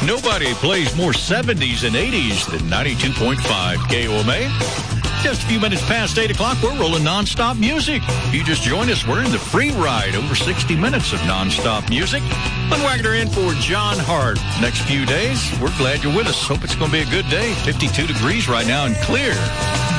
Nobody plays more 70s and 80s than 92.5 KOMA. Just a few minutes past 8 o'clock, we're rolling nonstop music. If you just joined us, we're in the free ride, over 60 minutes of nonstop music. Lynn Wagner in for John Hart. Next few days, we're glad you're with us. Hope it's going to be a good day. 52 degrees right now and clear.